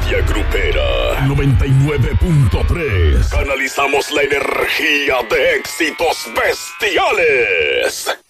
Energía Grupera 99.3. Canalizamos la energía de éxitos bestiales.